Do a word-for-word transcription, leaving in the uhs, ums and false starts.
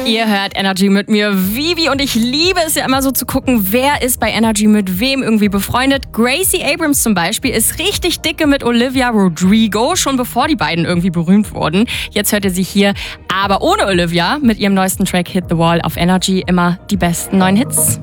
Ihr hört Energy mit mir, Vivi, und ich liebe es ja immer so zu gucken, wer ist bei Energy mit wem irgendwie befreundet. Gracie Abrams zum Beispiel ist richtig dicke mit Olivia Rodrigo, schon bevor die beiden irgendwie berühmt wurden. Jetzt hört ihr sie hier, aber ohne Olivia, mit ihrem neuesten Track Hit the Wall auf Energy, immer die besten neuen Hits.